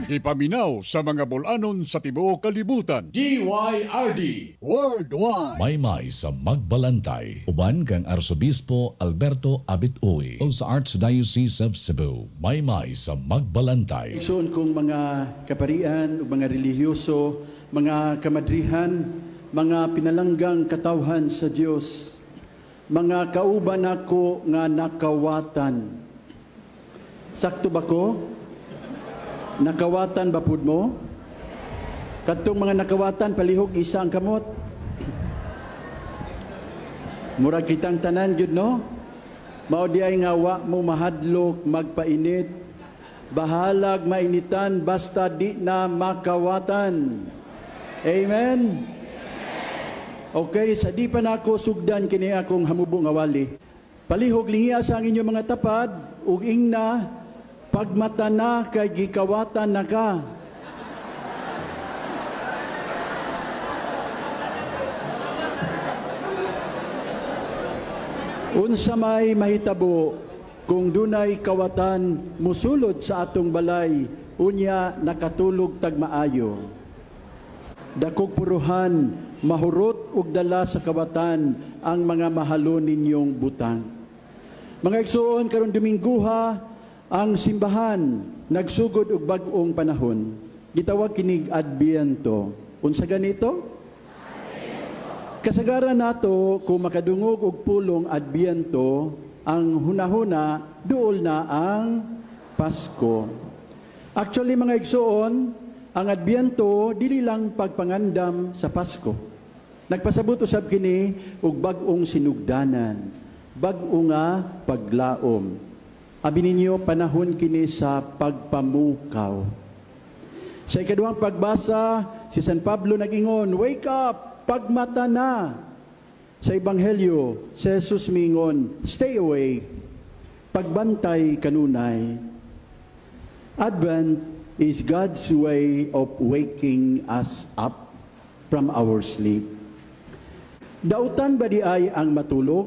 Nakipaminaw sa mga bulanon sa tibuok kalibutan. DYRD Worldwide. Maymay sa Magbalantay. Uban kang Arsobispo Alberto Abit-Uy o sa Archdiocese of Cebu. Maymay sa Magbalantay. Igsoon kong mga kaparian, mga relihiyoso, mga kamadrihan, mga pinalanggang katawhan sa Dios, mga kauban ako nga nakawatan. Sakto ba ko? Nakawatan ba pud mo? Katong mga nakawatan, palihog isa ang kamot. Murag kitang tanan, yun no? Mao di ay nga wa mo mahadlok, magpainit. Bahalag mainitan, basta di na makawatan. Amen? Okay, sa di pa na ako sugdan kini akong hamubong awali. Palihog lingiya sa inyong mga tapad, ug ingna, pagmata na kay gikawatan na ka. Unsa may mahitabo kung dunay kawatan musulod sa atong balay, unya nakatulog tagmaayo. Dakog puruhan, mahurot ug dala sa kawatan ang mga mahalo ninyong butang. Mga igsoon, karon Domingguha, ang simbahan nagsugod og bag-ong panahon. Gitawag kinig Adbiento. Unsa ganito? Kasagaran nato kung makadungog og pulong Adbiento, ang hunahuna duol na ang Pasko. Actually mga igsoon, ang Adbiento dili lang pagpangandam sa Pasko. Nagpasabot usab kini og bag-ong sinugdanan, bag-o nga paglaom. Abi ninyo, panahon kini sa pagpamukaw. Sa ikaduhang pagbasa, si San Pablo nag-ingon, "Wake up! Pagmata na!" Sa Ebanghelyo, si Jesus mingon, "Stay awake! Pagbantay kanunay." Advent is God's way of waking us up from our sleep. Dautan ba di ay ang matulog?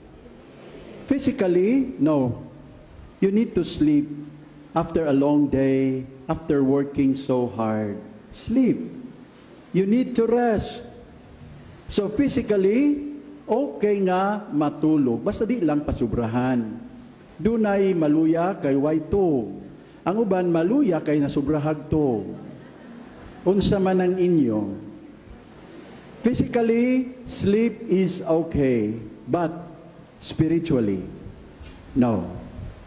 Physically, no. You need to sleep after a long day, after working so hard. Sleep. You need to rest. So physically, okay nga matulog. Basta di lang pasubrahan. Dunay maluya kay way tug. Ang uban maluya kay nasubrahag tug. Unsa man ang inyo. Physically, sleep is okay. But spiritually, no.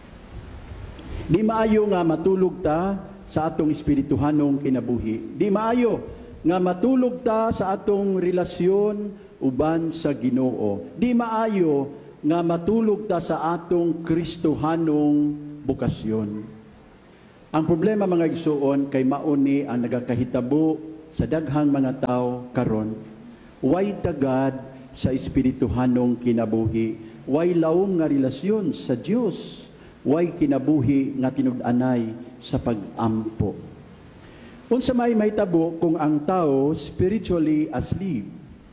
Di maayo nga matulog ta sa atong espirituhanong kinabuhi. Di maayo nga matulog ta sa atong relasyon uban sa Ginoo. Di maayo nga matulog ta sa atong Kristohanong bukasyon. Ang problema mga igsoon kay mauni ang nagakahitabo sa daghang mga tao karon. Way tagad sa espirituhanong kinabuhi. Way laom nga relasyon sa Dios. Way kinabuhi nga tinud-anay sa pag-ampo. Unsa may mahitabo kung ang tao spiritually asleep?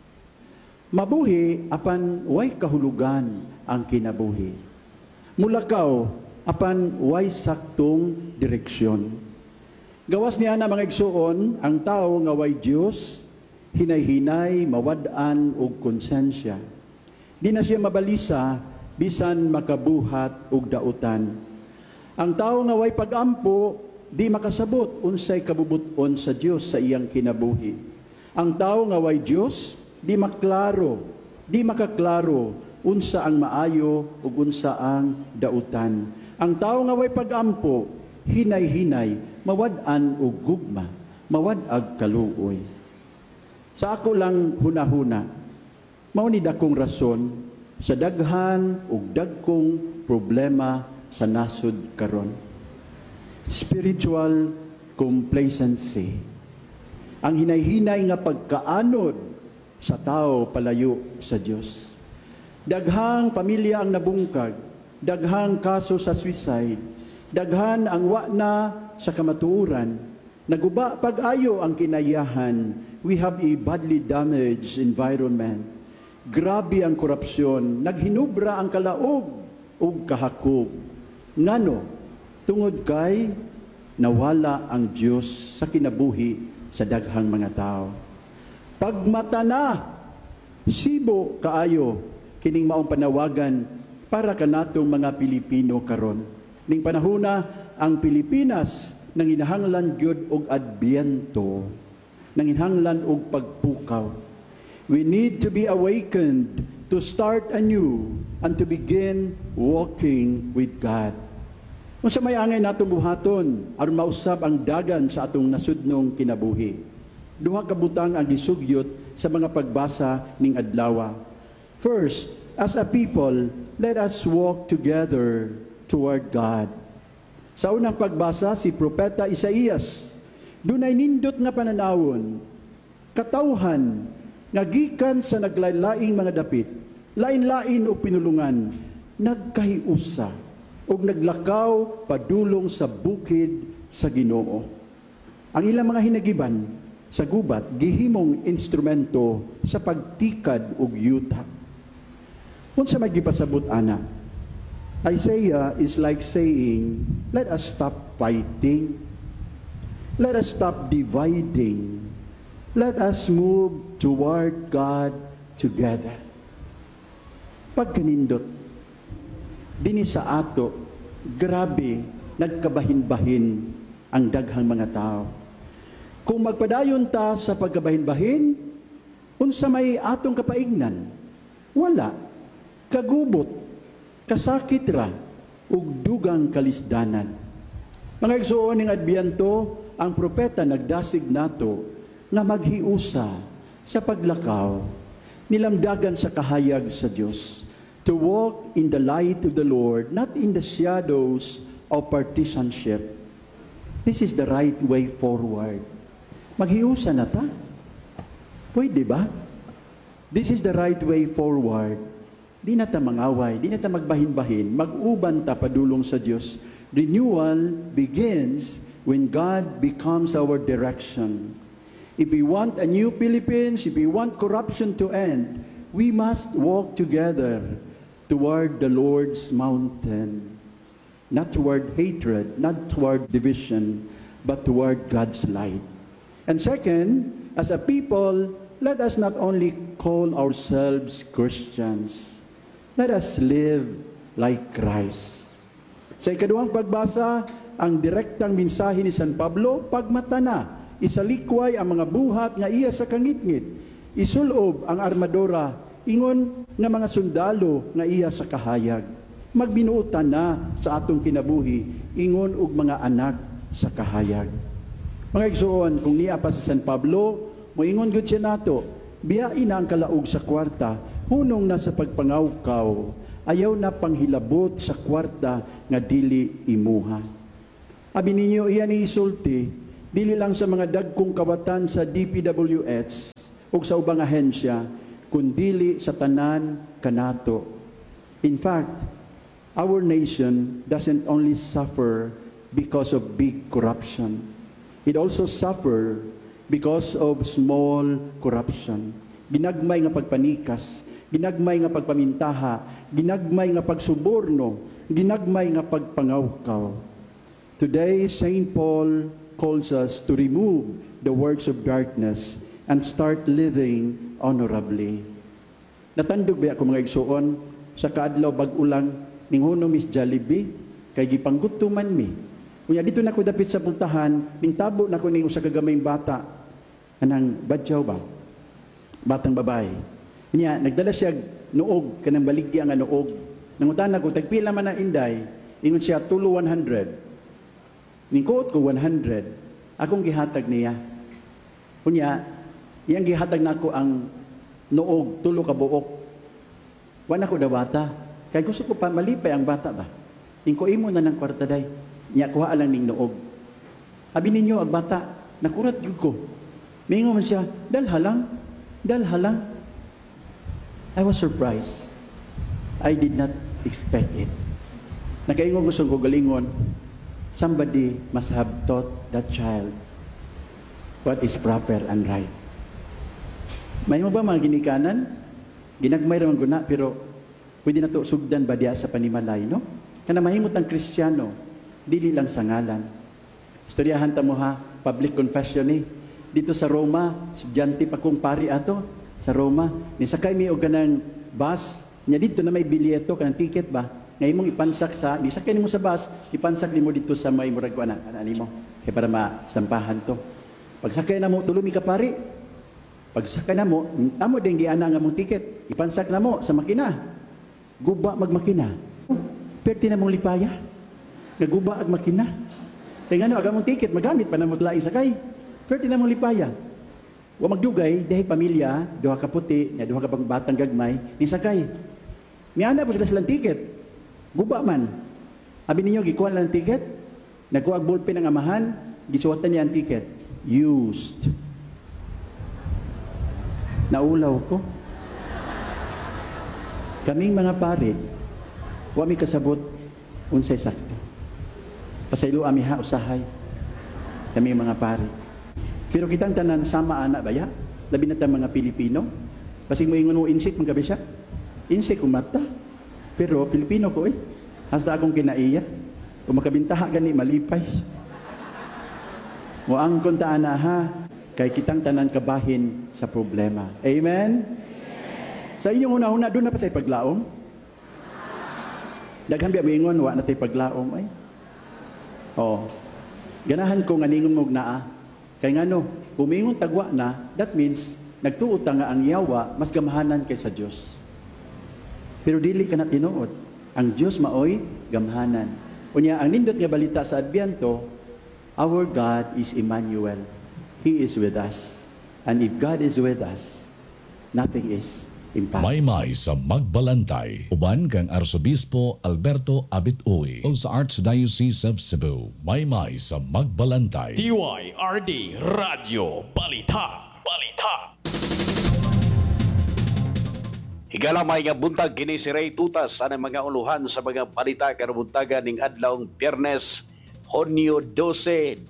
Mabuhi apan way kahulugan ang kinabuhi. Mulakaw apan way saktong direksyon. Gawas niya na mga igsoon, ang tao nga way Dios, hinay-hinay, mawad-an og konsensya. Di na siya mabalisa bisan makabuhat og dautan. Ang tao nga way pag-ampo, di makasabot unsay kabubuton sa Dios sa iyang kinabuhi. Ang tao nga way Dios, di makaklaro unsa ang maayo ug unsa ang dautan. Ang tao nga way pag-ampo, hinay-hinay, mawad-an og gugma, mawad-ag kaluoy. Sa ako lang hunahuna, mao ni dakong rason sa daghan ug dagkong problema sa nasod karon. Spiritual complacency. Ang hinay-hinay nga pagkaanod sa tao palayo sa Dios. Daghang pamilya ang nabungkag, daghang kaso sa suicide, daghan ang wa na sa kamatuoran, naguba pag-ayo ang kinayahan. We have a badly damaged environment. Grabe ang korupsyon, naghinubra ang kalaog ug kahakog. Ngano? Tungod kay nawala ang Dios sa kinabuhi sa daghang mga tao. Pagmata na, sibo kaayo, kining maong panawagan para kanatong mga Pilipino karon. Ning panahona, ang Pilipinas nanginahanglan gyud og adbyento, nanginahanglan og pagpukaw. We need to be awakened to start anew and to begin walking with God. Unsa may angay natong buhaton aron mausab ang dagan sa atong nasudnong kinabuhi. Duha ka butang ang gisugyot sa mga pagbasa ning adlaw. First, as a people, let us walk together toward God. Sa unang pagbasa, si Propeta Isaías, dunay nindot nga pananawon, katawhan nga gikan sa naglain-laing mga dapit, lain-lain o pinulungan, nagkahiusa o naglakaw padulong sa bukid sa Ginoo. Ang ilang mga hinagiban sa gubat, gihimong instrumento sa pagtikad og yuta. Unsa may gipasabot ana? Isaiah is like saying, let us stop fighting. Let us stop dividing. Let us move toward God together. Pagkanindot, dini sa ato, grabe, nagkabahin-bahin ang daghang mga tao. Kung magpadayon ta sa pagkabahin-bahin, unsa may atong kapaignan? Wala. Kagubot, kasakit ra, ug dugang kalisdanan. Mga igsuon ning Adbyento, ang propeta nagdasig nato nga maghiusa sa paglakaw, nilamdagan sa kahayag sa Dios, to walk in the light of the Lord, not in the shadows of partisanship. This is the right way forward. Maghiusa na ta? Pwede ba? This is the right way forward. Di na ta mangaway, di na ta magbahin-bahin, mag-uban ta padulong sa Dios. Renewal begins when God becomes our direction. If we want a new Philippines, if we want corruption to end, we must walk together toward the Lord's mountain. Not toward hatred, not toward division, but toward God's light. And second, as a people, let us not only call ourselves Christians. Let us live like Christ. Sa ikaduhang pagbasa, ang direktang mensahe ni San Pablo, pagmata na, isalikway ang mga buhat nga iya sa kangitngit, isulob ang armadora, ingon nga mga sundalo nga iya sa kahayag. Magbinuutan na sa atong kinabuhi, ingon og mga anak sa kahayag. Mga igsuon, kung niya pa sa San Pablo, moingon gud siya nato, biyain na ang kalaog sa kwarta, hunong na sa pagpangawkaw, ayaw na panghilabot sa kwarta nga dili imuha. Abi ninyo iyan ni isulti, dili lang sa mga dagkong kawatan sa DPWH o sa ubang ahensya, kundili sa tanan kanato. In fact, our nation doesn't only suffer because of big corruption. It also suffer because of small corruption. Ginagmay nga pagpanikas, ginagmay nga pagpamintaha, ginagmay nga pagsuborno, ginagmay nga pagpangawkaw. Today, St. Paul calls us to remove the works of darkness and start living honorably. Natandog ba ako mga igsuon sa kaadlaw bag-ulang ning huno Miss Jollibee kay gipanggutuman mi. Unya dito nako dapit sa pultahan ning tabo nako ning usa ka gamayng bata anang badyaw ba? Batang babae. Unya nagdala siya nuog kanang baligya nga nuog. Nangutan ako tagpila man na inday, ingon siya tulo 100. Ningkuot ko 100, akong gihatag niya. Kunya, iyang gihatag na ako ang noog, tulo ka buok. Wana ko da bata. Kaya gusto ko pa malipay ang bata ba? Ingko imo na ng kwarta day. Nya kuha lang ning noog. Abi ninyo ang bata, nakurat gyud ko. Mingo man siya, dalha lang. I was surprised. I did not expect it. Nakaingon gusto ko galingon. Somebody must have taught that child what is proper and right. May mo ba mga ginikanan? Ginagmay raman guna, pero pwede na to sugdan ba diya sa panimalay, no? Kana mahimot ang Kristiyano, dili lang sa ngalan. Istoryahan ta mo ha, public confession ni. Dito sa Roma, estudyante pa kong pari ato sa Roma. Ni sakay mi og kanang bus, nya dito na may bilyeto kanang ticket ba. Ngay mong ipansak sa, ni sakay nimo sa bus, ipansak nimo dito sa may murag ana nimo kay para masampahan to. Pag sakay na mo tulumi ka pari. Pag sakay na mo, amo din giana nga mong ticket, ipansak na mo sa makina. Guba magmakina. Perti na mong lipaya. Naguba ag makina. Kaya nga aga mong ticket, magamit pa na mo laing sakay. Perti na mong lipaya. Wa magdugay, dahil pamilya, duha ka puti, duha ka pang batang gagmay, ni sakay. Miana po sila silang ticket. Guba man. Abi ninyo, gikuha lang ticket, nagkuha ag ballpen ng amahan, gisuwatan niya ang ticket. Used. Naulaw ko. Kaming mga pare, wa mi kasabot unsay sakto. Pasaylo ami ha usahay. Kami mga pare. Pero kitang tanan sama ana baya, labi na ta mga Pilipino. Kasi mo ingon mo insik man gabi siya. Insik umata. Pero Pilipino ko hasta akong kinaiya. Kung makabintaha gani malipay. Mo ang kunta ana ha, kay kitang tanan kabahin sa problema. Amen? Sa inyong una-una, doon na pa tayo paglaom? Daghan biya mingon, wa na tayo paglaom ay. Oh. Ganahan ko nga ningon mo naa. Kay nga no, kumingon tagwa na, that means, nagtuot nga ang yawa, mas gamahanan kaysa Diyos. Pero dili ka na tinuot. Ang Diyos maoy, gamahanan. Unya, ang nindot nga balita sa Adbiento, our God is Emmanuel. He is with us. And if God is with us, nothing is impossible. Maymay sa Magbalantay, uban kang Arsobispo Alberto Abit-Uy o sa Archdiocese of Cebu. Maymay sa Magbalantay. DYRD Radio Balita. Higalamay nga buntag kini si Ray Tutas ana mga uluhan sa mga balita karon buntagan ning adlawng Biyernes, Hunyo 12,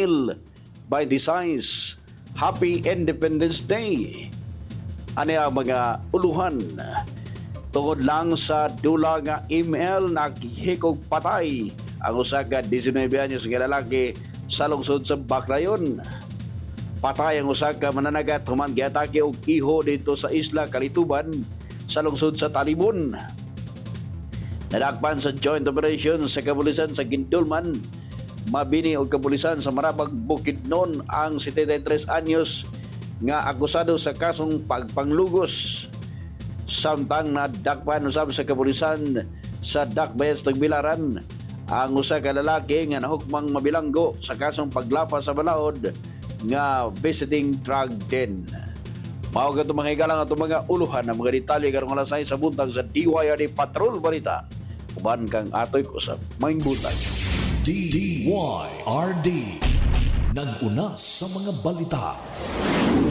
2026. Happy Independence Day. Ano ang mga uluhan? Tungod lang sa dula nga email na hikog patay ang usa ka 19 anyos nga lalaki sa lungsod sa Baclayon. Patay ang usa ka mananagat human giatake og iho dito sa Isla Kalituban sa lungsod sa Talibon. Nadakpan sa joint operation sa kapulisan sa Gindulman, mabini og kapulisan sa Marabag, Bukidnon ang 73 anyos nga akusado sa kasong pagpanglugos. Samtang nadakpan usab sa kapulisan sa Dakbayas Tagbilaran ang usa ka lalaki nga nahukmang mabilanggo sa kasong paglapas sa balaod nga visiting drug den. Mao ka mga higalang at mga uluhan ng mga detalye karong alas 6 sa buntag sa DYRD Patrol Balita. Uban kang atoy ko sa maing buntag. DYRD nag-una sa mga balita.